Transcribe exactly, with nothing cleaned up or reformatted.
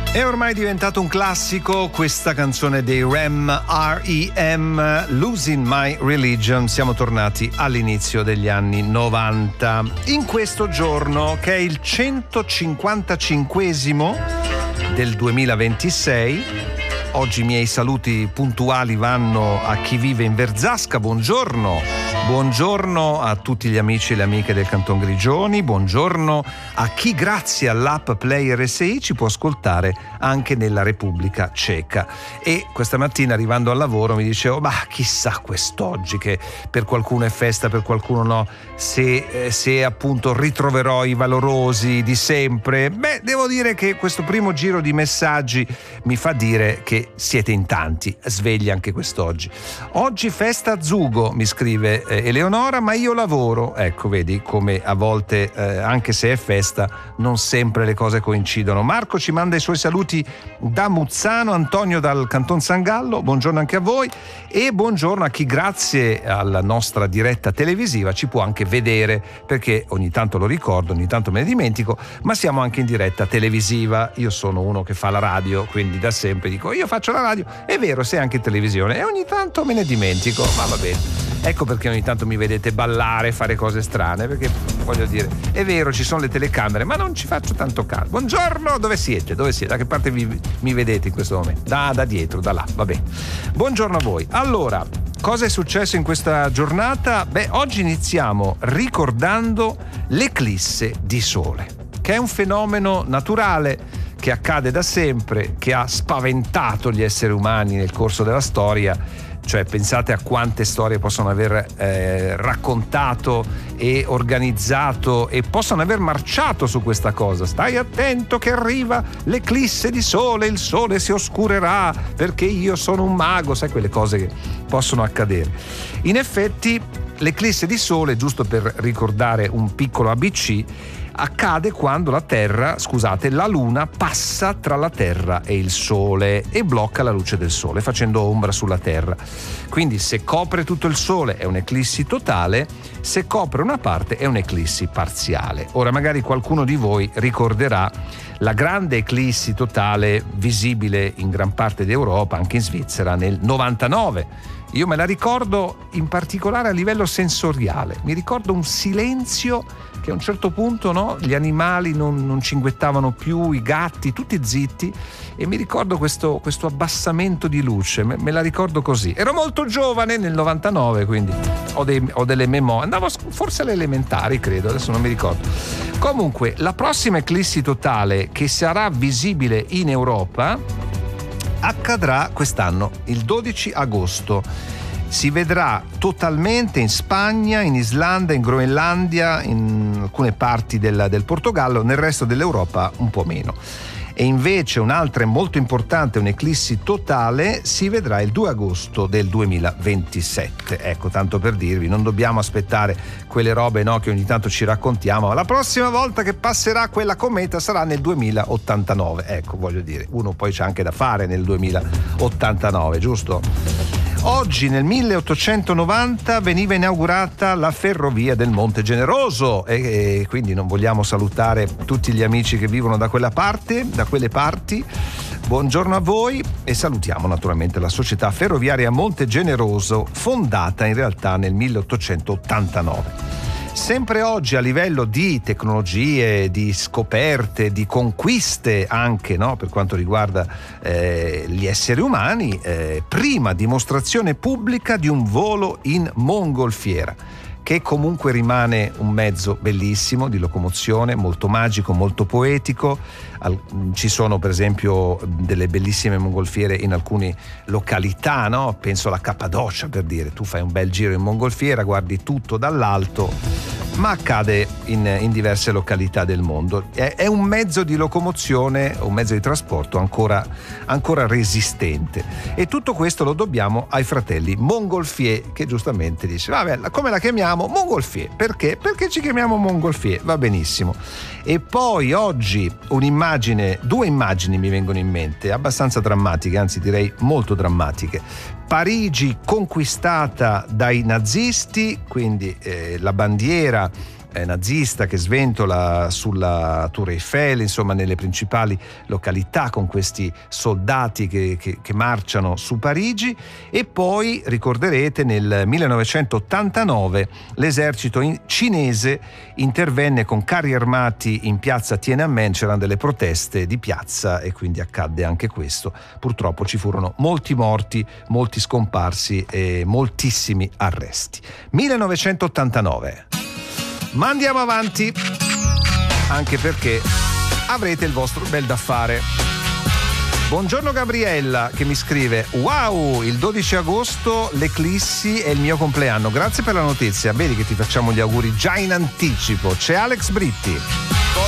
È ormai diventato un classico questa canzone dei R E M, R E M, Losing My Religion. Siamo tornati all'inizio degli anni novanta. In questo giorno, che è il centocinquantacinquesimo del duemilaventisei, oggi i miei saluti puntuali vanno a chi vive in Verzasca, buongiorno. Buongiorno a tutti gli amici e le amiche del Canton Grigioni, buongiorno a chi grazie all'app Play R S I ci può ascoltare anche nella Repubblica Ceca. E questa mattina arrivando al lavoro mi dicevo, ma chissà quest'oggi, che per qualcuno è festa, per qualcuno no, se, eh, se appunto ritroverò i valorosi di sempre. Beh, devo dire che questo primo giro di messaggi mi fa dire che siete in tanti, svegli anche quest'oggi. Oggi festa Zugo, mi scrive eh, Eleonora, ma io lavoro. Ecco, vedi come a volte eh, anche se è festa non sempre le cose coincidono. Marco ci manda i suoi saluti da Muzzano, Antonio dal Canton San Gallo, buongiorno anche a voi e buongiorno a chi grazie alla nostra diretta televisiva ci può anche vedere, perché ogni tanto lo ricordo, ogni tanto me ne dimentico, ma siamo anche in diretta televisiva. Io sono uno che fa la radio, quindi da sempre dico io faccio la radio, è vero, sei anche in televisione, e ogni tanto me ne dimentico, ma va bene. Ecco perché ogni tanto mi vedete ballare, fare cose strane, perché voglio dire, è vero, ci sono le telecamere, ma non ci faccio tanto caso. Buongiorno, dove siete? Dove siete? Da che parte vi, mi vedete in questo momento? Da, da dietro, da là, va bene. Buongiorno a voi. Allora, cosa è successo in questa giornata? Beh, oggi iniziamo ricordando l'eclisse di sole, che è un fenomeno naturale che accade da sempre, che ha spaventato gli esseri umani nel corso della storia. Cioè, pensate a quante storie possono aver eh, raccontato e organizzato e possono aver marciato su questa cosa. Stai attento che arriva l'eclisse di sole, il sole si oscurerà perché io sono un mago, sai quelle cose che possono accadere. In effetti l'eclisse di sole, giusto per ricordare un piccolo A B C, accade quando la Terra, scusate, la Luna passa tra la Terra e il Sole e blocca la luce del Sole, facendo ombra sulla Terra. Quindi se copre tutto il Sole è un'eclissi totale, se copre una parte è un'eclissi parziale. Ora magari qualcuno di voi ricorderà la grande eclissi totale visibile in gran parte d'Europa, anche in Svizzera, nel novantanove. Io me la ricordo in particolare a livello sensoriale, mi ricordo un silenzio che a un certo punto, no, gli animali non, non cinguettavano più, i gatti, tutti zitti, e mi ricordo questo, questo abbassamento di luce, me, me la ricordo così. Ero molto giovane nel novantanove, quindi ho, dei, ho delle memorie, andavo forse alle elementari, credo, adesso non mi ricordo. Comunque, la prossima eclissi totale che sarà visibile in Europa accadrà quest'anno, il dodici agosto. Si vedrà totalmente in Spagna, in Islanda, in Groenlandia, in alcune parti del, del Portogallo, nel resto dell'Europa un po' meno. E invece un'altra molto importante, un'eclissi totale, si vedrà il due agosto del duemilaventisette. Ecco, tanto per dirvi, non dobbiamo aspettare quelle robe, no, che ogni tanto ci raccontiamo, ma la prossima volta che passerà quella cometa sarà nel duemilaottantanove. Ecco, voglio dire, uno poi c'è anche da fare nel duemilaottantanove, giusto? Oggi nel milleottocentonovanta veniva inaugurata la ferrovia del Monte Generoso e, e quindi non vogliamo salutare tutti gli amici che vivono da quella parte, da quelle parti. Buongiorno a voi e salutiamo naturalmente la società ferroviaria Monte Generoso, fondata in realtà nel milleottocentottantanove. Sempre oggi a livello di tecnologie, di scoperte, di conquiste anche, no, per quanto riguarda eh, gli esseri umani, eh, prima dimostrazione pubblica di un volo in mongolfiera, che comunque rimane un mezzo bellissimo di locomozione, molto magico, molto poetico. Al, ci sono per esempio delle bellissime mongolfiere in alcune località, no? Penso alla Cappadocia, per dire, tu fai un bel giro in mongolfiera, guardi tutto dall'alto, ma accade in, in diverse località del mondo. È, è un mezzo di locomozione, un mezzo di trasporto ancora, ancora resistente, e tutto questo lo dobbiamo ai fratelli Mongolfier, che giustamente dice, vabbè, come la chiamiamo? Mongolfier. Perché? Perché ci chiamiamo Mongolfier, va benissimo. E poi oggi un'immagine, due immagini mi vengono in mente, abbastanza drammatiche, anzi direi molto drammatiche. Parigi conquistata dai nazisti, quindi eh, la bandiera eh, nazista che sventola sulla Tour Eiffel, insomma nelle principali località, con questi soldati che, che, che marciano su Parigi. E poi ricorderete nel millenovecentottantanove l'esercito in- cinese intervenne con carri armati in piazza Tiananmen, c'erano delle proteste di piazza e quindi accadde anche questo. Purtroppo ci furono molti morti, molti scomparsi e moltissimi arresti. millenovecentottantanove. Ma andiamo avanti, anche perché avrete il vostro bel da fare. Buongiorno Gabriella, che mi scrive: wow, il dodici agosto l'eclissi è il mio compleanno, grazie per la notizia, vedi che ti facciamo gli auguri già in anticipo. C'è Alex Britti.